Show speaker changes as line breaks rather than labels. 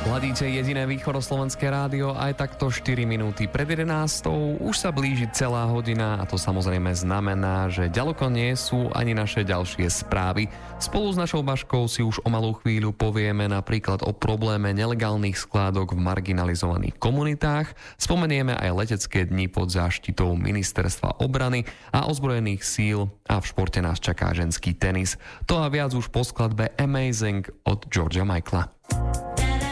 Hladíte jediné východoslovenské rádio, aj takto 4 minúty pred 11. Už sa blíži celá hodina a to samozrejme znamená, že ďaleko nie sú ani naše ďalšie správy. Spolu s našou Baškou si už o malú chvíľu povieme napríklad o probléme nelegálnych skládok v marginalizovaných komunitách, spomenieme aj letecké dni pod záštitou Ministerstva obrany a ozbrojených síl a v športe nás čaká ženský tenis. To a viac už po skladbe Amazing od Georgia Michaela.